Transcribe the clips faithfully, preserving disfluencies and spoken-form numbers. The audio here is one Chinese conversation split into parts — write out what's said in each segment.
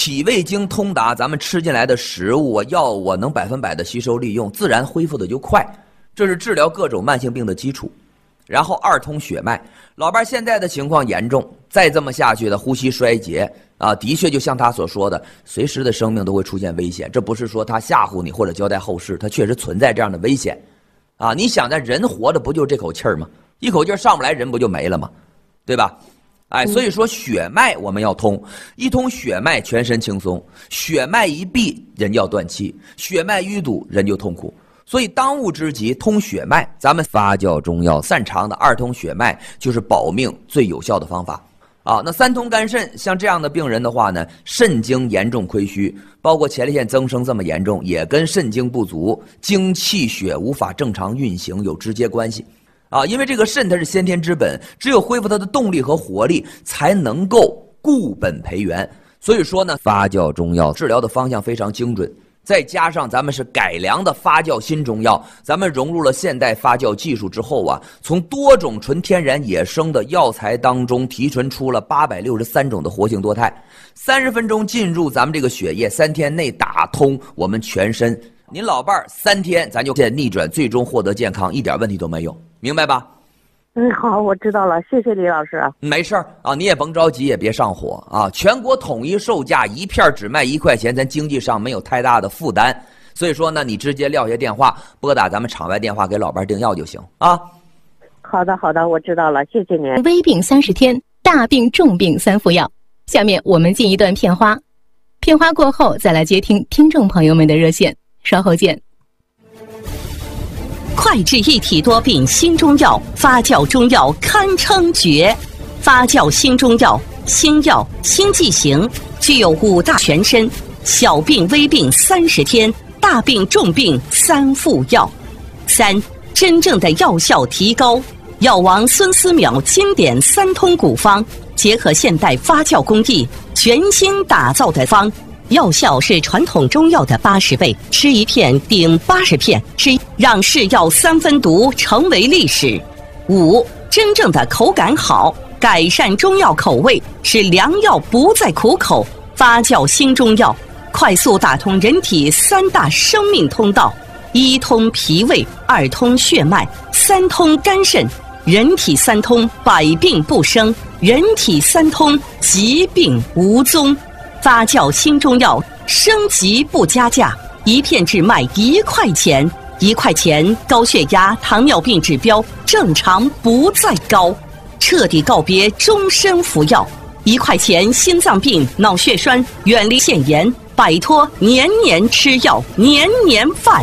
脾胃经通达，咱们吃进来的食物啊、药物啊，能百分百的吸收利用，自然恢复的就快，这是治疗各种慢性病的基础。然后二通血脉，老伴现在的情况严重，再这么下去的呼吸衰竭啊，的确就像他所说的，随时的生命都会出现危险。这不是说他吓唬你或者交代后事，他确实存在这样的危险啊。你想在人活着不就这口气儿吗？一口气上不来，人不就没了吗？对吧？哎，所以说血脉我们要通，一通血脉全身轻松，血脉一闭人要断气，血脉淤堵人就痛苦。所以当务之急通血脉，咱们发酵中药擅长的二通血脉就是保命最有效的方法啊。那三通肝肾，像这样的病人的话呢，肾经严重亏虚，包括前列腺增生这么严重，也跟肾精不足、精气血无法正常运行有直接关系啊。因为这个肾它是先天之本，只有恢复它的动力和活力，才能够固本培元。所以说呢，发酵中药治疗的方向非常精准。再加上咱们是改良的发酵新中药，咱们融入了现代发酵技术之后啊，从多种纯天然野生的药材当中提纯出了八百六十三种的活性多肽，三十分钟进入咱们这个血液，三天内打通我们全身。您老伴儿三天咱就见逆转，最终获得健康，一点问题都没有，明白吧？ 嗯，好，我知道了，谢谢李老师。 没事儿啊，你也甭着急，也别上火啊。全国统一售价，一片只卖一块钱，咱经济上没有太大的负担。所以说呢，你直接撂下电话，拨打咱们场外电话给老伴订药就行啊。 好的，好的，我知道了，谢谢您。 微病三十天，大病重病三副药。下面我们进一段片花，片花过后再来接听听众朋友们的热线，稍后见。 快治一体多病新中药，发酵中药堪称绝。发酵新中药，新药新剂型，具有五大全身，小病微病三十天，大病重病三副药。三，真正的药效提高。药王孙思邈经典三通古方，结合现代发酵工艺，全新打造的方。药效是传统中药的八十倍，吃一片顶八十片，吃让是药三分毒成为历史。五，真正的口感好，改善中药口味，使良药不再苦口。发酵新中药，快速打通人体三大生命通道：一通脾胃，二通血脉，三通肝肾。人体三通，百病不生；人体三通，疾病无踪。发酵新中药，升级不加价，一片只卖一块钱，一块钱高血压、糖尿病指标正常不再高，彻底告别终身服药。一块钱心脏病、脑血栓，远离腺炎，摆脱年年吃药、年年犯。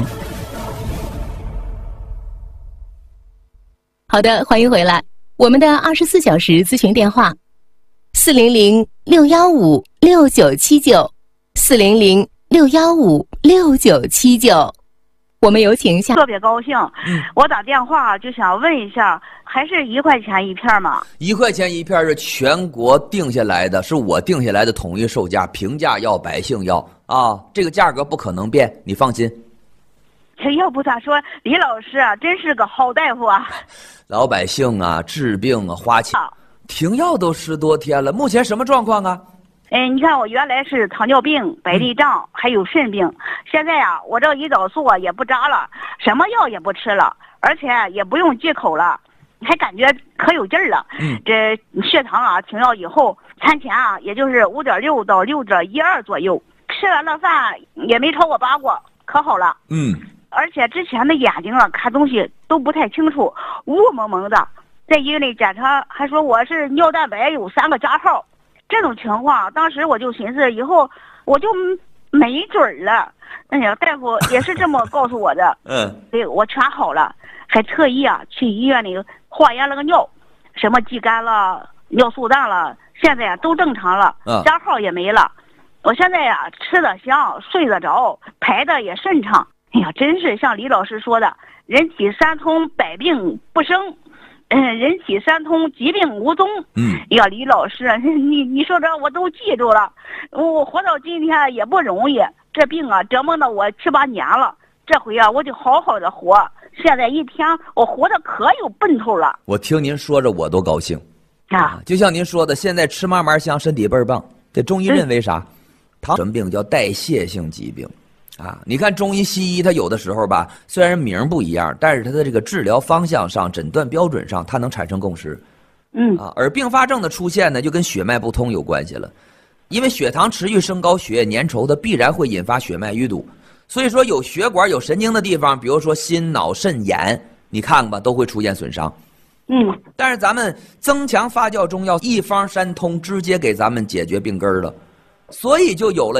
好的，欢迎回来。我们的二十四小时咨询电话：四零零六幺五六九七九，四零零六幺五六九七九。我们有请下。 特别高兴，嗯，我打电话就想问一下，还是一块钱一片吗？ 一块钱一片是全国定下来的，是我定下来的统一售价，平价药、百姓药啊，这个价格不可能变，你放心。 要不咋说李老师啊，真是个好大夫啊！ 老百姓啊，治病啊，花钱。停药都十多天了，目前什么状况啊？ 哎，你看我原来是糖尿病、白内障，嗯、还有肾病，现在呀、啊，我这胰岛素啊也不扎了，什么药也不吃了，而且也不用忌口了，还感觉可有劲儿了。嗯，这血糖啊停药以后，餐前啊也就是五点六到六点一二左右，吃完了饭也没超过八过，可好了。嗯，而且之前的眼睛啊看东西都不太清楚，雾蒙蒙的。在医院里检查还说我是尿蛋白有三个加号，这种情况当时我就寻思以后我就没准了。哎呀，大夫也是这么告诉我的。嗯，对，我全好了，还特意啊去医院里化验了个尿，什么肌酐了、尿素氮了，现在啊都正常了，加号也没了。我现在呀、啊、吃得香，睡得着，排的也顺畅。哎呀，真是像李老师说的，人体三通，百病不生。嗯，人体三通，疾病无踪。嗯，哎呀，李老师，你你说这我都记住了。我活到今天也不容易，这病啊折磨了我七八年了。这回啊，我就好好的活。现在一天我活得可有奔头了。 我听您说着我都高兴啊！就像您说的，现在吃嘛嘛香，身体倍儿棒。这中医认为啥？ 糖什么病叫代谢性疾病，啊，你看中医西医它有的时候吧，虽然名不一样，但是它的这个治疗方向上、诊断标准上，它能产生共识。 嗯啊，而并发症的出现呢，就跟血脉不通有关系了，因为血糖持续升高，血液粘稠，它必然会引发血脉淤堵。所以说，有血管、有神经的地方，比如说心、脑、肾、眼，你看吧，都会出现损伤。 嗯， 但是咱们增强发酵中药一方三通，直接给咱们解决病根了，所以就有了